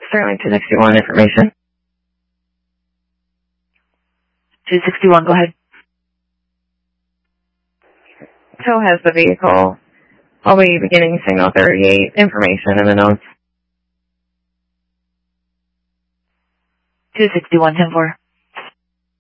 Sterling 261 information. 261, go ahead. Tow has the vehicle. I'll be beginning signal 38 information in the notes. 261, 10-4.